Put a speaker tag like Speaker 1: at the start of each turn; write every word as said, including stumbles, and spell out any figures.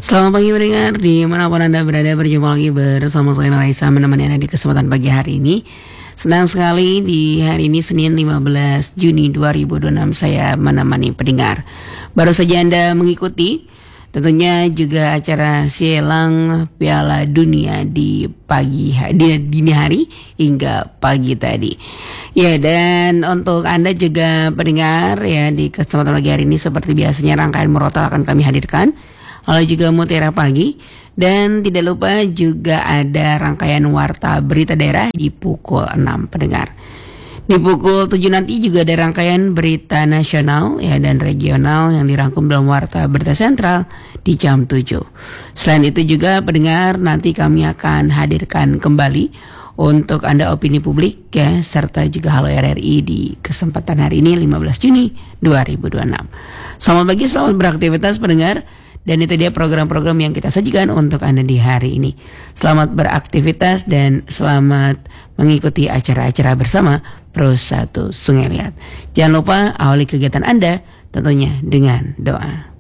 Speaker 1: Selamat pagi pendengar, dimanapun Anda berada, berjumpa lagi bersama saya Raisa menemani Anda di kesempatan pagi hari ini. Senang sekali di hari ini Senin lima belas Juni dua ribu dua puluh enam saya menemani pendengar. Baru saja Anda mengikuti tentunya juga acara silang Piala Dunia di pagi di dini hari hingga pagi tadi. Ya, dan untuk Anda juga pendengar ya, di kesempatan pagi hari ini seperti biasanya rangkaian murotal akan kami hadirkan. Lalu juga Mutiara Pagi, dan tidak lupa juga ada rangkaian warta berita daerah di pukul enam pendengar. Di pukul tujuh nanti juga ada rangkaian berita nasional ya dan regional yang dirangkum dalam warta berita sentral di jam tujuh. Selain itu juga pendengar, nanti kami akan hadirkan kembali untuk Anda opini publik ya, serta juga Halo R R I di kesempatan hari ini lima belas Juni dua ribu dua puluh enam. Selamat pagi, selamat beraktivitas pendengar. Dan itu dia program-program yang kita sajikan untuk Anda di hari ini. Selamat beraktivitas dan selamat mengikuti acara-acara bersama Pro satu Sungai Liat. Jangan lupa awali kegiatan Anda tentunya dengan doa.